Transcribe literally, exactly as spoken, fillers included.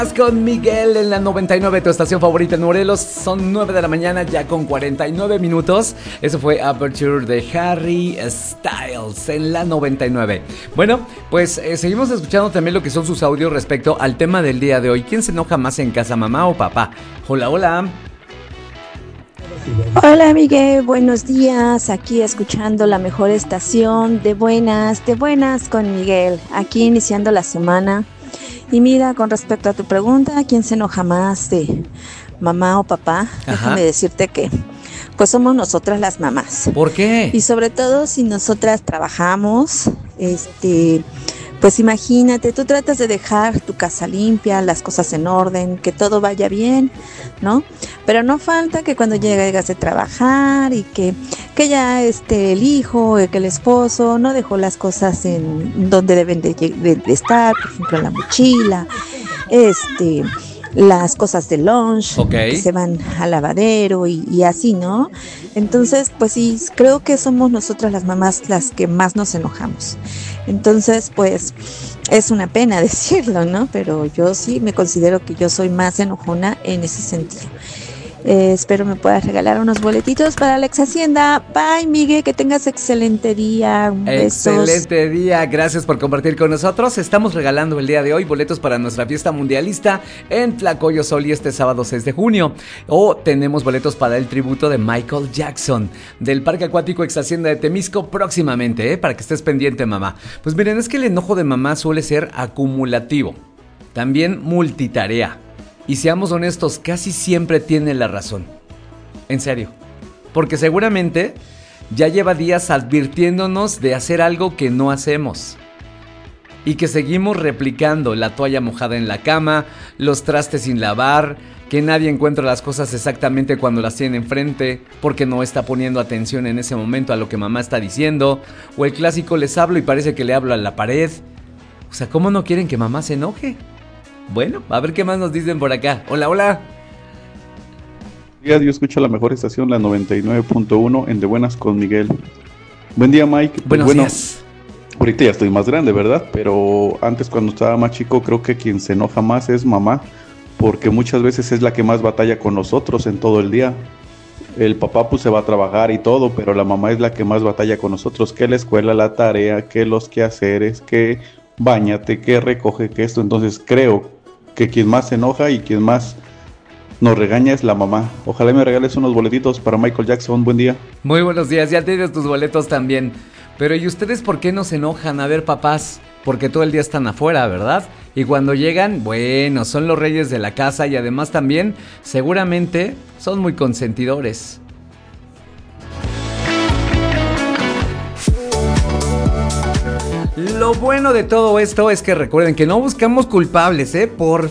Con Miguel en la noventa y nueve, tu estación favorita en Morelos. Son nueve de la mañana ya con cuarenta y nueve minutos. Eso fue Aperture de Harry Styles en la noventa y nueve. Bueno, pues eh, seguimos escuchando también lo que son sus audios respecto al tema del día de hoy. ¿Quién se enoja más en casa, mamá o papá? Hola, hola. Hola Miguel, buenos días, aquí escuchando la mejor estación de buenas, de buenas con Miguel, aquí iniciando la semana. Y mira, con respecto a tu pregunta, ¿quién se enoja más de mamá o papá? Ajá. Déjame decirte que pues somos nosotras las mamás. ¿Por qué? Y sobre todo si nosotras trabajamos, este... Pues imagínate, tú tratas de dejar tu casa limpia, las cosas en orden, que todo vaya bien, ¿no? Pero no falta que cuando llegas de trabajar y que, que ya este, el hijo, que el esposo no dejó las cosas en donde deben de, de, de estar, por ejemplo en la mochila, este... las cosas de lunch, okay, que se van al lavadero y, y así, ¿no? Entonces, pues sí, creo que somos nosotras las mamás las que más nos enojamos. Entonces, pues, es una pena decirlo, ¿no? Pero yo sí me considero que yo soy más enojona en ese sentido. Eh, espero me puedas regalar unos boletitos para la Ex Hacienda. Bye, Miguel, que tengas excelente día. Besos. Excelente día, gracias por compartir con nosotros. Estamos regalando el día de hoy boletos para nuestra fiesta mundialista en Tlacoyosoli este sábado seis de junio. O tenemos boletos para el tributo de Michael Jackson del Parque Acuático Ex Hacienda de Temisco próximamente, ¿eh? Para que estés pendiente, mamá. Pues miren, es que el enojo de mamá suele ser acumulativo, también multitarea. Y seamos honestos, casi siempre tiene la razón. En serio. Porque seguramente ya lleva días advirtiéndonos de hacer algo que no hacemos. Y que seguimos replicando: la toalla mojada en la cama, los trastes sin lavar, que nadie encuentra las cosas exactamente cuando las tiene enfrente, porque no está poniendo atención en ese momento a lo que mamá está diciendo. O el clásico: les hablo y parece que le hablo a la pared. O sea, ¿cómo no quieren que mamá se enoje? Bueno, a ver qué más nos dicen por acá. Hola, hola. Yo escucho la mejor estación, la noventa y nueve punto uno, en De Buenas con Miguel. Buen día, Mike. Pues Buenos bueno, días. Ahorita ya estoy más grande, ¿verdad? Pero antes, cuando estaba más chico, creo que quien se enoja más es mamá, porque muchas veces es la que más batalla con nosotros en todo el día. El papá pues se va a trabajar y todo, pero la mamá es la que más batalla con nosotros, que la escuela, la tarea, que los quehaceres, que báñate, que recoge, que esto. Entonces creo que quien más se enoja y quien más nos regaña es la mamá. Ojalá me regales unos boletitos para Michael Jackson. Buen día. Muy buenos días, ya tienes tus boletos también. Pero ¿y ustedes por qué no se enojan? A ver, papás, porque todo el día están afuera, ¿verdad? Y cuando llegan, bueno, son los reyes de la casa y además también seguramente son muy consentidores. Lo bueno de todo esto es que recuerden que no buscamos culpables, ¿eh? Por